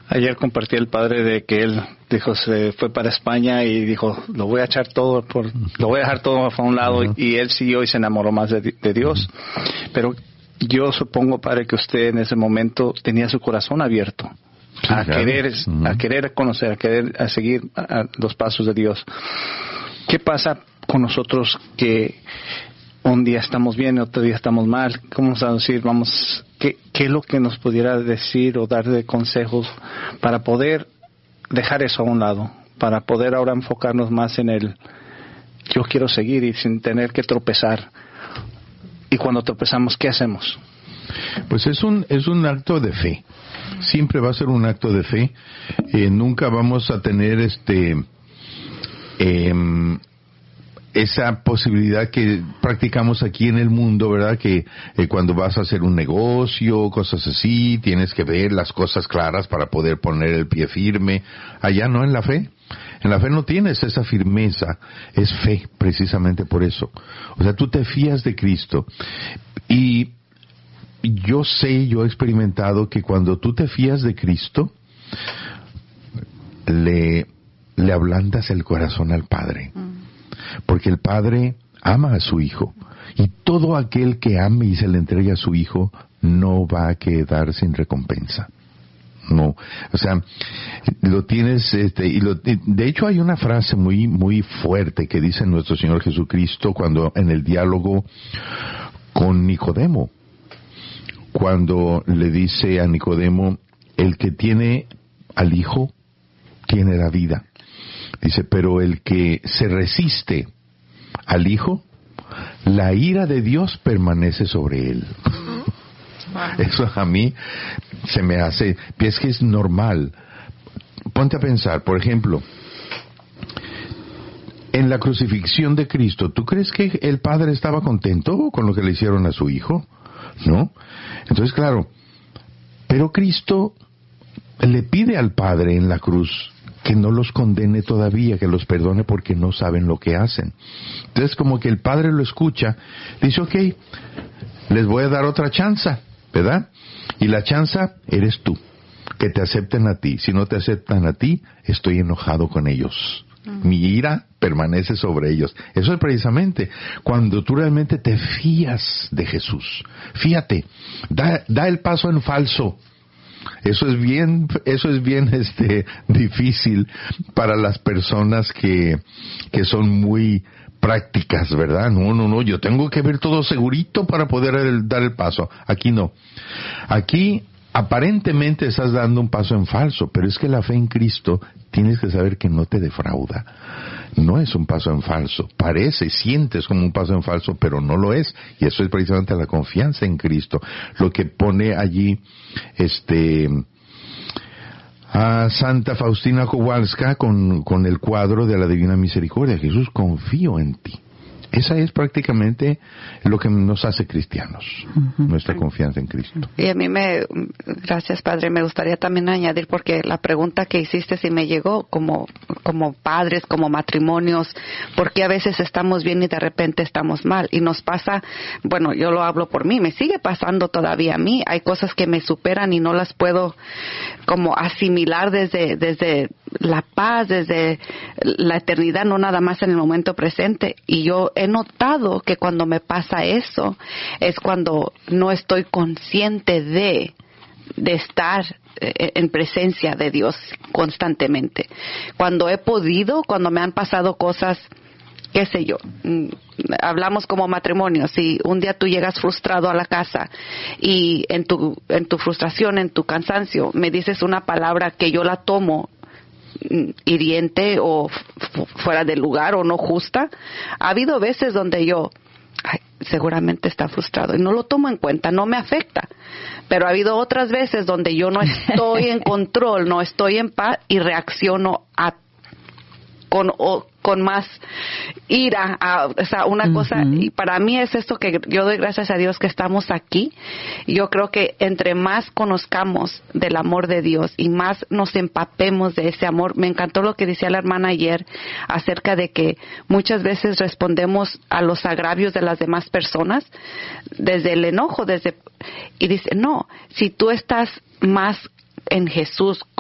Ayer compartí el padre de que él dijo, se fue para España y dijo, lo voy a echar todo, lo voy a dejar todo a un lado, y él siguió y se enamoró más de Dios. Pero yo supongo, padre, que usted en ese momento tenía su corazón abierto a querer conocer, a seguir los pasos de Dios. ¿Qué pasa con nosotros que un día estamos bien y otro día estamos mal? ¿Cómo vamos a decir, qué es lo que nos pudiera decir o dar de consejos para poder dejar eso a un lado, para poder ahora enfocarnos más en el yo quiero seguir y sin tener que tropezar? Y cuando tropezamos, ¿qué hacemos? Pues es un acto de fe. Siempre va a ser un acto de fe. Nunca vamos a tener esa posibilidad que practicamos aquí en el mundo, ¿verdad? Que cuando vas a hacer un negocio, cosas así, tienes que ver las cosas claras para poder poner el pie firme. Allá no, en la fe. En la fe no tienes esa firmeza, es fe, precisamente por eso. O sea, tú te fías de Cristo. Y yo he experimentado que cuando tú te fías de Cristo, le ablandas el corazón al Padre. Porque el Padre ama a su Hijo. Y todo aquel que ame y se le entregue a su Hijo no va a quedar sin recompensa. No, o sea, lo tienes, de hecho hay una frase muy, muy fuerte que dice nuestro Señor Jesucristo cuando en el diálogo con Nicodemo, cuando le dice a Nicodemo, el que tiene al Hijo tiene la vida. Dice, pero el que se resiste al Hijo, la ira de Dios permanece sobre él. Eso a mí se me hace, es que es normal. Ponte a pensar, por ejemplo, en la crucifixión de Cristo, ¿tú crees que el Padre estaba contento con lo que le hicieron a su Hijo? ¿No? Entonces, claro, pero Cristo le pide al Padre en la cruz que no los condene todavía, que los perdone porque no saben lo que hacen. Entonces, como que el Padre lo escucha, dice, ok, les voy a dar otra chance, ¿verdad? Y la chance eres tú, que te acepten a ti. Si no te aceptan a ti, estoy enojado con ellos. Mi ira permanece sobre ellos. Eso es precisamente cuando tú realmente te fías de Jesús. Fíjate, da el paso en falso. Eso es bien difícil para las personas que son muy prácticas, ¿verdad? No, yo tengo que ver todo segurito para poder dar el paso. Aquí no. Aquí aparentemente estás dando un paso en falso, pero es que la fe en Cristo tienes que saber que no te defrauda. No es un paso en falso. Sientes como un paso en falso, pero no lo es. Y eso es precisamente la confianza en Cristo. Lo que pone allí, a Santa Faustina Kowalska con el cuadro de la Divina Misericordia. Jesús, confío en ti. Esa es prácticamente lo que nos hace cristianos, nuestra confianza en Cristo. Y a mí gracias Padre, me gustaría también añadir, porque la pregunta que hiciste sí me llegó como padres, como matrimonios, porque a veces estamos bien y de repente estamos mal. Y nos pasa, bueno, yo lo hablo por mí, me sigue pasando todavía a mí, hay cosas que me superan y no las puedo como asimilar desde la paz, desde la eternidad, no nada más en el momento presente. Y yo he notado que cuando me pasa eso es cuando no estoy consciente de estar en presencia de Dios constantemente. Cuando me han pasado cosas, qué sé yo, hablamos como matrimonio, si un día tú llegas frustrado a la casa y en tu frustración, en tu cansancio, me dices una palabra que yo la tomo hiriente o fuera de lugar o no justa, ha habido veces donde yo seguramente está frustrado y no lo tomo en cuenta, no me afecta, pero ha habido otras veces donde yo no estoy en control, no estoy en paz y reacciono con más ira, o sea, una cosa, y para mí es esto que yo doy gracias a Dios que estamos aquí. Yo creo que entre más conozcamos del amor de Dios y más nos empapemos de ese amor, me encantó lo que decía la hermana ayer acerca de que muchas veces respondemos a los agravios de las demás personas desde el enojo, y dice, no, si tú estás más en Jesús,